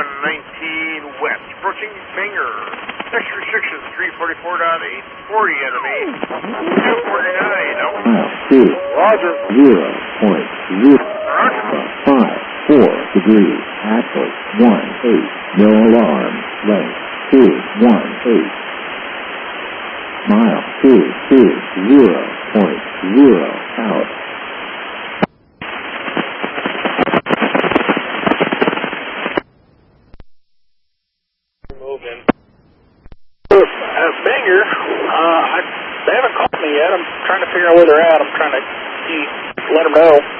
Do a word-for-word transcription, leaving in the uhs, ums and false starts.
one nineteen west, approaching Bangor. Next restriction, three forty-four point eight forty enemy. two forty-nine, out. Two. Roger. Zero point zero. Roger. Five, four degrees. Axle, one, eight. No alarm. Length, two, one, eight. Mile, two, two, zero point zero. Out. Uh, Bangor, uh, I, they haven't called me yet. I'm trying to figure out where they're at. I'm trying to see, let them know.